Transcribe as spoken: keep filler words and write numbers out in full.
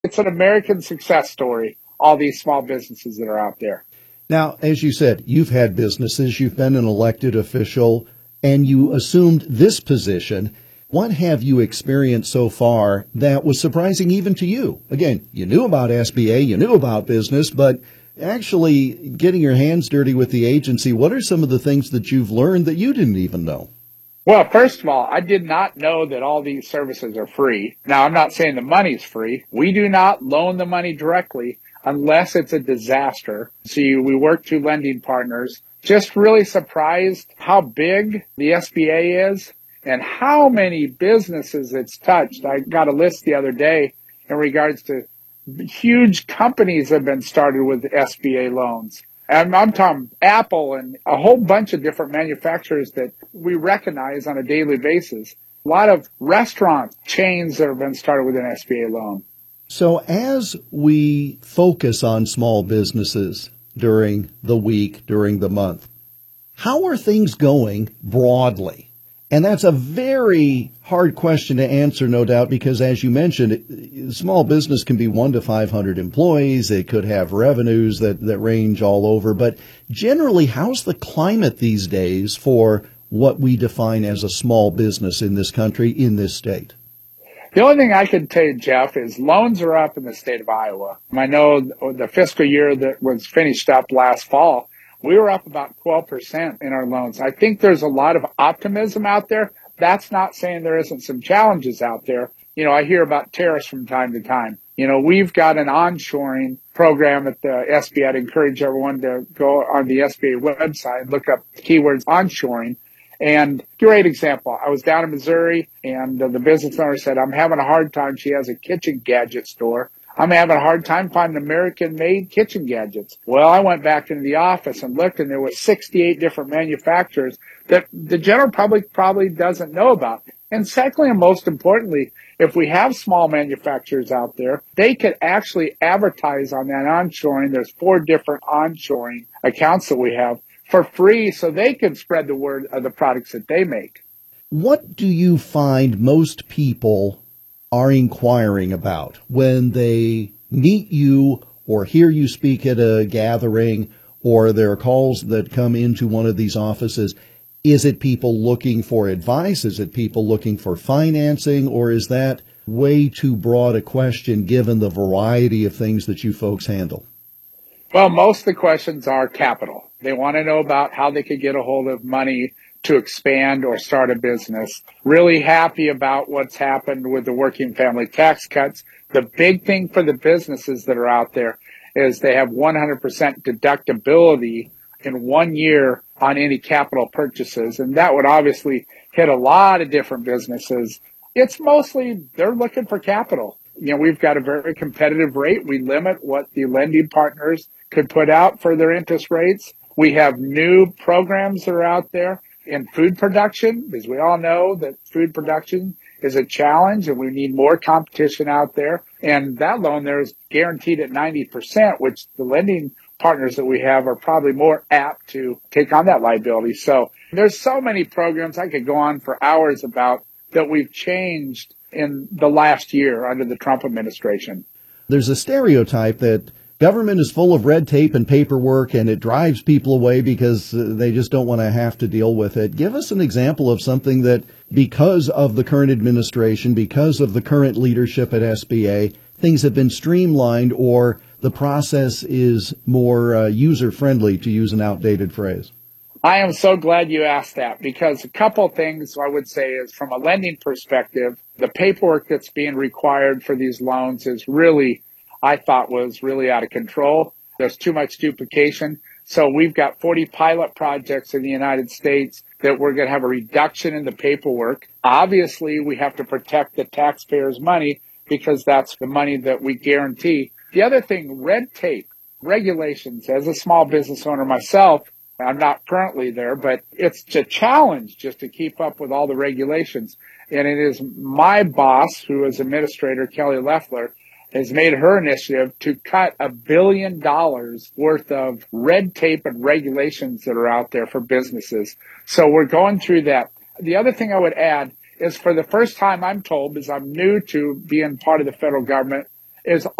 It's an American success story, all these small businesses that are out there. Now, as you said, you've had businesses, you've been an elected official, and you assumed this position. What have you experienced so far that was surprising even to you? Again, you knew about S B A, you knew about business, but actually getting your hands dirty with the agency, what are some of the things that you've learned that you didn't even know? Well, first of all, I did not know that all these services are free. Now, I'm not saying the money's free. We do not loan the money directly unless it's a disaster. See, we work through lending partners. Just really surprised how big the S B A is and how many businesses it's touched. I got a list the other day in regards to huge companies that have been started with S B A loans. And I'm talking Apple and a whole bunch of different manufacturers that we recognize on a daily basis. A lot of restaurant chains that have been started with an S B A loan. So as we focus on small businesses during the week, during the month, how are things going broadly? And that's a very hard question to answer, no doubt, because as you mentioned, small business can be one to five hundred employees. It could have revenues that, that range all over. But generally, how's the climate these days for what we define as a small business in this country, in this state? The only thing I can tell you, Jeff, is loans are up in the state of Iowa. I know the fiscal year that was finished up last fall, we were up about twelve percent in our loans. I think there's a lot of optimism out there. That's not saying there isn't some challenges out there. You know, I hear about tariffs from time to time. You know, we've got an onshoring program at the S B A. I'd encourage everyone to go on the S B A website and look up the keywords onshoring. And great example. I was down in Missouri and uh, the business owner said, I'm having a hard time. She has a kitchen gadget store. I'm having a hard time finding American-made kitchen gadgets. Well, I went back into the office and looked, and there were sixty-eight different manufacturers that the general public probably doesn't know about. And secondly, and most importantly, if we have small manufacturers out there, they could actually advertise on that onshoring. There's four different onshoring accounts that we have for free so they can spread the word of the products that they make. What do you find most people are inquiring about when they meet you or hear you speak at a gathering, or there are calls that come into one of these offices? Is it people looking for advice? Is it people looking for financing? Or is that way too broad a question given the variety of things that you folks handle? Well, most of the questions are capital. They want to know about how they could get a hold of money to expand or start a business. Really happy about what's happened with the working family tax cuts. The big thing for the businesses that are out there is they have one hundred percent deductibility in one year on any capital purchases. And that would obviously hit a lot of different businesses. It's mostly they're looking for capital. You know, we've got a very competitive rate. We limit what the lending partners could put out for their interest rates. We have new programs that are out there in food production, because we all know that food production is a challenge and we need more competition out there. And that loan there is guaranteed at ninety percent, which the lending partners that we have are probably more apt to take on that liability. So there's so many programs I could go on for hours about that we've changed in the last year under the Trump administration. There's a stereotype that government is full of red tape and paperwork, and it drives people away because they just don't want to have to deal with it. Give us an example of something that, because of the current administration, because of the current leadership at S B A, things have been streamlined, or the process is more uh, user-friendly, to use an outdated phrase. I am so glad you asked that, because a couple of things I would say is, from a lending perspective, the paperwork that's being required for these loans is really, I thought was really out of control. There's too much duplication. So we've got forty pilot projects in the United States that we're going to have a reduction in the paperwork. Obviously, we have to protect the taxpayers' money because that's the money that we guarantee. The other thing, red tape, regulations. As a small business owner myself, I'm not currently there, but it's a challenge just to keep up with all the regulations. And it is my boss, who is administrator, Kelly Loeffler, has made her initiative to cut a billion dollars worth of red tape and regulations that are out there for businesses. So we're going through that. The other thing I would add is, for the first time I'm told, because I'm new to being part of the federal government is